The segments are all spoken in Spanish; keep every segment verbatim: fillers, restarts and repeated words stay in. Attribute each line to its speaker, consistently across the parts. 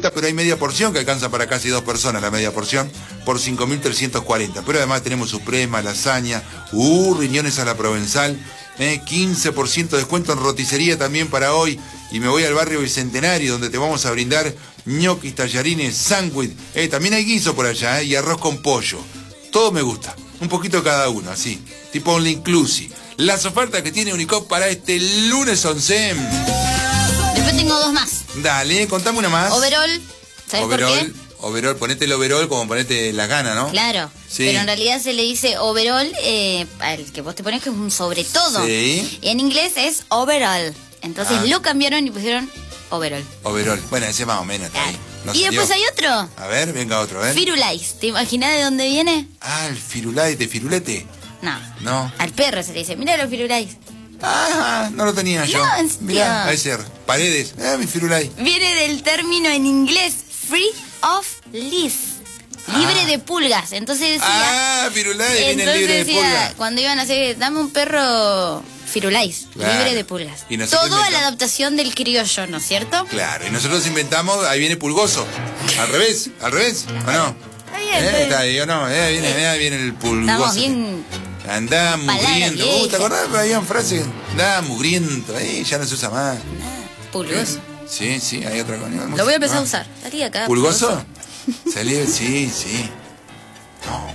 Speaker 1: cuarenta, pero hay media porción que alcanza para casi dos personas, la media porción, por cinco mil trescientos cuarenta. Pero además tenemos suprema, lasaña, uh, riñones a la provenzal, eh, quince por ciento de descuento en roticería también para hoy. Y me voy al barrio Bicentenario, donde te vamos a brindar ñoquis, tallarines, sándwich. Eh, también hay guiso por allá, eh, y arroz con pollo. Todo me gusta, un poquito cada uno, así, tipo all inclusive. Las ofertas que tiene Unicop para este lunes once.
Speaker 2: Después tengo dos más.
Speaker 1: Dale, contame una más.
Speaker 2: Overall, ¿sabes
Speaker 1: overall,
Speaker 2: por qué?
Speaker 1: Overall, ponete el overall como ponete la gana, ¿no?
Speaker 2: Claro,
Speaker 1: sí.
Speaker 2: Pero en realidad se le dice overall eh, al que vos te pones que es un sobre todo.
Speaker 1: Sí.
Speaker 2: Y en inglés es overall. Entonces
Speaker 1: ah.
Speaker 2: lo cambiaron y pusieron overall.
Speaker 1: Overall, bueno, ese más o menos está ahí. No
Speaker 2: y
Speaker 1: salió.
Speaker 2: después hay otro.
Speaker 1: A ver, venga otro, ¿eh?
Speaker 2: Firulais. ¿Te imaginas de dónde viene?
Speaker 1: Ah, el firulais de firulete.
Speaker 2: No.
Speaker 1: No.
Speaker 2: Al perro se le dice, mirá los firulais.
Speaker 1: Ah, no lo tenía yo.
Speaker 2: No, en serio.
Speaker 1: Mirá, a ese Paredes. Ah, mi firulais.
Speaker 2: Viene del término en inglés free of lice. Libre
Speaker 1: ah.
Speaker 2: de pulgas. Entonces decía...
Speaker 1: Ah, firulais viene
Speaker 2: entonces
Speaker 1: libre de
Speaker 2: decía,
Speaker 1: pulgas.
Speaker 2: cuando iban a hacer, dame un perro firulais,
Speaker 1: claro.
Speaker 2: libre de pulgas.
Speaker 1: Y
Speaker 2: todo
Speaker 1: inventamos...
Speaker 2: a la adaptación del criollo, ¿no es cierto?
Speaker 1: Claro, y nosotros inventamos, ahí viene pulgoso. Al revés, al revés, ¿o no?
Speaker 2: Está bien.
Speaker 1: ¿Eh?
Speaker 2: Está
Speaker 1: Está ahí, ¿o no? Eh, viene, eh, viene el pulgoso.
Speaker 2: Estamos bien...
Speaker 1: Andá mugriento. Uh, ¿te acordás que había una frase? Andá mugriento. Eh, ya no se usa más.
Speaker 2: Pulgoso.
Speaker 1: Sí, sí, hay otra cosa.
Speaker 2: Lo voy a empezar ah. a usar. Salí acá.
Speaker 1: ¿Pulgoso? Salí, sí, sí. No.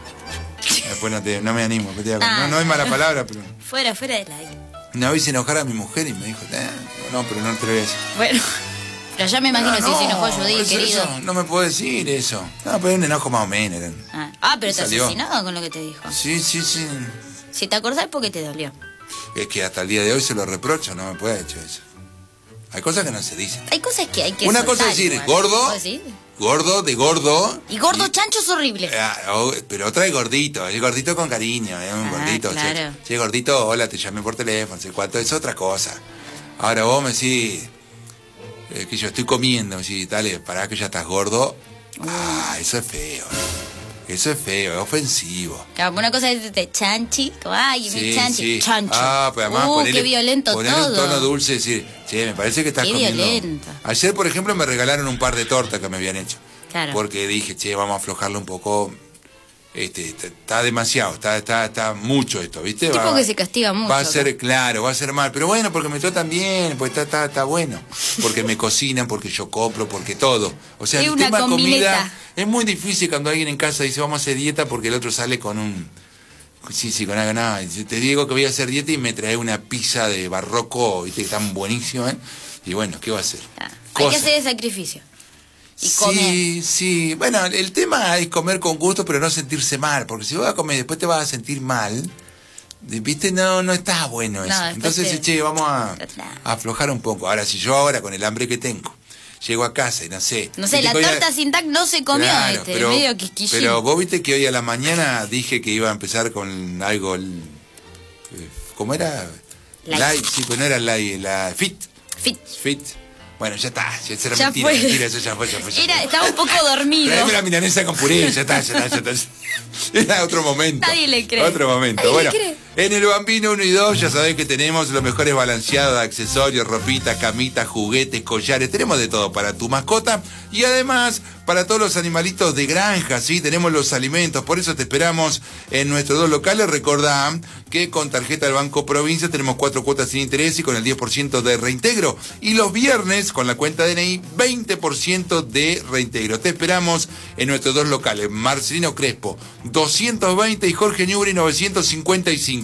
Speaker 1: Después no, te, no me animo. Te ah, no, no es mala palabra, pero...
Speaker 2: Fuera, fuera del aire.
Speaker 1: Una vez hice enojar a mi mujer y me dijo, eh, no, pero no te lo voy a decir.
Speaker 2: Bueno, pero ya me imagino si no, se enojó Judith, querido.
Speaker 1: Eso, no me puedo decir eso. No, pero era un enojo más o menos. Era...
Speaker 2: Ah. ah, pero te asesinaba con lo que te dijo.
Speaker 1: Sí, sí, sí.
Speaker 2: Si te acordás, ¿por qué te dolió?
Speaker 1: Es que hasta el día de hoy se lo reprocho, no me puede haber hecho eso. Hay cosas que no se dicen.
Speaker 2: Hay cosas que hay que
Speaker 1: Una cosa es decir, igual. gordo, gordo, de gordo.
Speaker 2: Y gordo
Speaker 1: y,
Speaker 2: chancho es horrible.
Speaker 1: Ah, oh, pero otra es gordito, es gordito con cariño, es un ah, gordito.
Speaker 2: Claro.
Speaker 1: Si es gordito, hola, te llamé por teléfono, sé cuánto, es otra cosa. Ahora vos me decís, eh, que yo estoy comiendo, me decís, dale, pará que ya estás gordo. Uh. Ah, eso es feo. Eso es feo, es ofensivo.
Speaker 2: Claro, una cosa es de chanchi, como, ay,
Speaker 1: sí,
Speaker 2: mi chanchi,
Speaker 1: sí.
Speaker 2: chancho.
Speaker 1: Ah, pues además
Speaker 2: uh,
Speaker 1: ponerle,
Speaker 2: qué violento
Speaker 1: ponerle
Speaker 2: todo.
Speaker 1: un tono dulce y decir, che, me parece que estás
Speaker 2: qué
Speaker 1: comiendo.
Speaker 2: Violento.
Speaker 1: Ayer, por ejemplo, me regalaron un par de tortas que me habían hecho.
Speaker 2: Claro.
Speaker 1: Porque dije, che, vamos a aflojarlo un poco. Este, está demasiado, está, está, está mucho esto, ¿viste?
Speaker 2: Tipo
Speaker 1: va,
Speaker 2: que se castiga mucho.
Speaker 1: Va a ser, claro, va a ser mal. Pero bueno, porque me tratan bien, porque está, está, está bueno. Porque me cocinan, porque yo compro, porque todo. O sea,
Speaker 2: es
Speaker 1: el
Speaker 2: una
Speaker 1: tema
Speaker 2: combineta.
Speaker 1: comida es muy difícil cuando alguien en casa dice vamos a hacer dieta porque el otro sale con un... Sí, sí, con algo, nada. Te digo que voy a hacer dieta y me trae una pizza de barroco, ¿viste? Que tan buenísima, ¿eh? Y bueno, ¿qué va a hacer?
Speaker 2: Ah, hay que hacer el sacrificio. Y comer.
Speaker 1: Sí, sí. Bueno, el tema es comer con gusto, pero no sentirse mal. Porque si vas a comer y después te vas a sentir mal, ¿viste? No, no está bueno eso. No, entonces, te... che, vamos a, a aflojar un poco. Ahora, si yo ahora, con el hambre que tengo, llego a casa y no sé...
Speaker 2: No sé, la torta
Speaker 1: a...
Speaker 2: sin tac no se comió,
Speaker 1: claro,
Speaker 2: este,
Speaker 1: pero,
Speaker 2: medio quisquillín.
Speaker 1: Pero vos viste que hoy a la mañana dije que iba a empezar con algo... ¿Cómo era? Light. Sí, pues no era light, la fit.
Speaker 2: Fit.
Speaker 1: Fit. Bueno, ya está, ya era
Speaker 2: ya
Speaker 1: mentira,
Speaker 2: fue.
Speaker 1: mentira, eso ya fue, ya fue. Ya
Speaker 2: era,
Speaker 1: fue.
Speaker 2: Estaba un poco dormido.
Speaker 1: Traeme la milanesa con puré, ya está, ya está, ya está. Era otro momento.
Speaker 2: Nadie le cree.
Speaker 1: Otro momento.
Speaker 2: Nadie
Speaker 1: bueno,
Speaker 2: le cree.
Speaker 1: En el Bambino uno y dos ya sabés que tenemos los mejores balanceados de accesorios, ropita, camitas, juguetes, collares. Tenemos de todo para tu mascota y además para todos los animalitos de granja, ¿sí? Tenemos los alimentos, por eso te esperamos en nuestros dos locales. Recordá que con tarjeta del Banco Provincia tenemos cuatro cuotas sin interés y con el diez por ciento de reintegro. Y los viernes, con la cuenta D N I, veinte por ciento de reintegro. Te esperamos en nuestros dos locales, Marcelino Crespo, doscientos veinte y Jorge Newbery, novecientos cincuenta y cinco.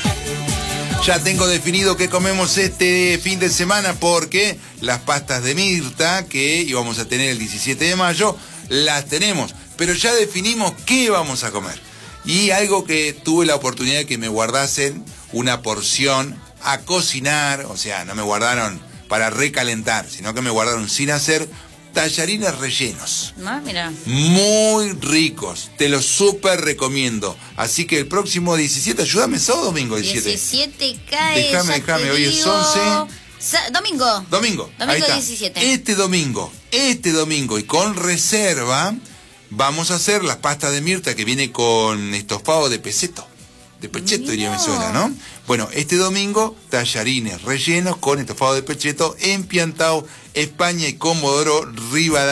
Speaker 1: Ya tengo definido qué comemos este fin de semana porque las pastas de Mirta que íbamos a tener el diecisiete de mayo, las tenemos. Pero ya definimos qué vamos a comer. Y algo que tuve la oportunidad de que me guardasen una porción a cocinar, o sea, no me guardaron para recalentar, sino que me guardaron sin hacer tallarines rellenos.
Speaker 2: Ah, mira.
Speaker 1: Muy ricos. Te los súper recomiendo. Así que el próximo diecisiete, ayúdame, ¿sábado o domingo diecisiete?
Speaker 2: diecisiete cae.
Speaker 1: Déjame, déjame, hoy es once.
Speaker 2: Sa domingo.
Speaker 1: Domingo.
Speaker 2: Domingo
Speaker 1: ahí está.
Speaker 2: diecisiete.
Speaker 1: Este domingo, este domingo y con reserva, vamos a hacer las pastas de Mirta que viene con estofado de peseto. De pecheto, diría mi suena, ¿no? Bueno, este domingo, tallarines rellenos con estofado de pecheto, empiantado, España y Comodoro Rivadavia.